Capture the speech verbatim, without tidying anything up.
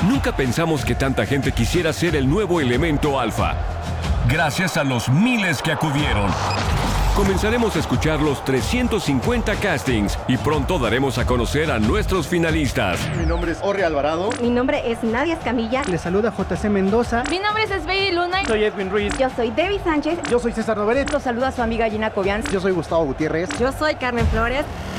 Nunca pensamos que tanta gente quisiera ser el nuevo elemento alfa. Gracias a los miles que acudieron. Comenzaremos a escuchar los trescientos cincuenta castings y pronto daremos a conocer a nuestros finalistas. Mi nombre es Orri Alvarado. Mi nombre es Nadia Escamilla. Les saluda J C Mendoza. Mi nombre es Esbey Luna. Soy Edwin Ruiz. Yo soy Debbie Sánchez. Yo soy César Noveret. Los saluda su amiga Gina Cobian. Yo soy Gustavo Gutiérrez. Yo soy Carmen Flores.